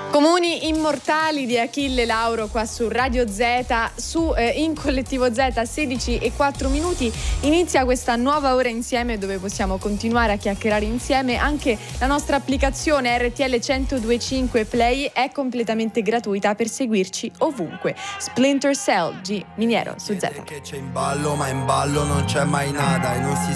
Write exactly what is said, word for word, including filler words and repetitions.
Comuni immortali di Achille Lauro qua su Radio Z, su eh, in Collettivo Z, sedici e quattro minuti. Inizia questa nuova ora insieme dove possiamo continuare a chiacchierare insieme. Anche la nostra applicazione R T L centodue e cinque Play è completamente gratuita per seguirci ovunque. Splinter Cell, G Miniero su Z. Che c'è in ballo, ma in ballo non c'è mai nada e non si